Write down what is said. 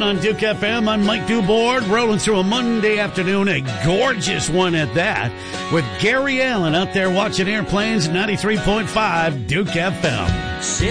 Sitting on Duke FM, I'm Mike Dubord, rolling through a Monday afternoon, a gorgeous one at that, with Gary Allen out there watching airplanes, 93.5 Duke FM.